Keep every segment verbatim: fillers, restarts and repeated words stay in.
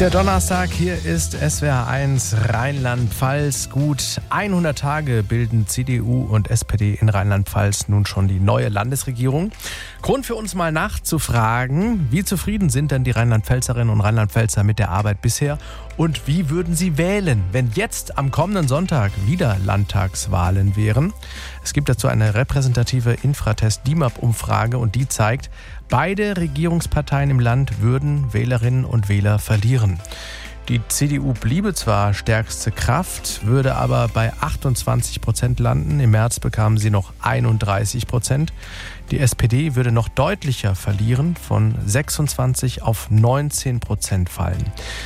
Der Donnerstag, hier ist S W R eins Rheinland-Pfalz. Gut hundert Tage bilden C D U und S P D in Rheinland-Pfalz nun schon die neue Landesregierung. Grund für uns mal nachzufragen, wie zufrieden sind denn die Rheinland-Pfälzerinnen und Rheinland-Pfälzer mit der Arbeit bisher und wie würden sie wählen, wenn jetzt am kommenden Sonntag wieder Landtagswahlen wären? Es gibt dazu eine repräsentative Infratest-D I M A P-Umfrage und die zeigt, beide Regierungsparteien im Land würden Wählerinnen und Wähler verlieren. Die C D U bliebe zwar stärkste Kraft, würde aber bei achtundzwanzig Prozent landen. Im März bekamen sie noch einunddreißig Prozent. Die S P D würde noch deutlicher verlieren, von sechsundzwanzig auf neunzehn Prozent fallen.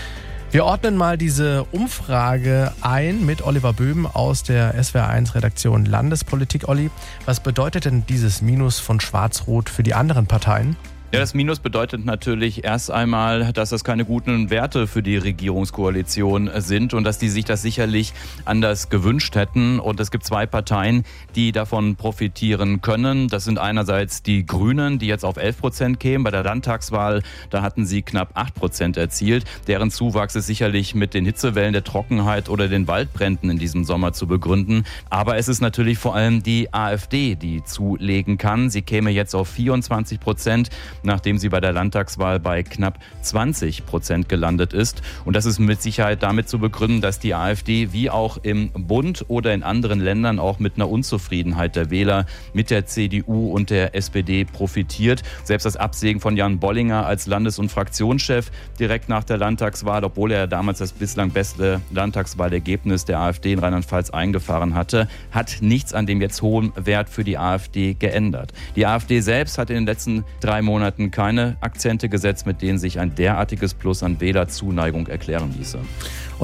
Wir ordnen mal diese Umfrage ein mit Oliver Böhm aus der S W R eins Redaktion Landespolitik. Olli, was bedeutet denn dieses Minus von Schwarz-Rot für die anderen Parteien? Ja, das Minus bedeutet natürlich erst einmal, dass das keine guten Werte für die Regierungskoalition sind und dass die sich das sicherlich anders gewünscht hätten. Und es gibt zwei Parteien, die davon profitieren können. Das sind einerseits die Grünen, die jetzt auf elf Prozent kämen. Bei der Landtagswahl, da hatten sie knapp acht Prozent erzielt. Deren Zuwachs ist sicherlich mit den Hitzewellen, der Trockenheit oder den Waldbränden in diesem Sommer zu begründen. Aber es ist natürlich vor allem die AfD, die zulegen kann. Sie käme jetzt auf vierundzwanzig Prozent. Nachdem sie bei der Landtagswahl bei knapp zwanzig Prozent gelandet ist. Und das ist mit Sicherheit damit zu begründen, dass die AfD wie auch im Bund oder in anderen Ländern auch mit einer Unzufriedenheit der Wähler mit der C D U und der S P D profitiert. Selbst das Absägen von Jan Bollinger als Landes- und Fraktionschef direkt nach der Landtagswahl, obwohl er damals das bislang beste Landtagswahlergebnis der AfD in Rheinland-Pfalz eingefahren hatte, hat nichts an dem jetzt hohen Wert für die AfD geändert. Die AfD selbst hat in den letzten drei Monaten keine Akzente gesetzt, mit denen sich ein derartiges Plus an Wählerzuneigung erklären ließe.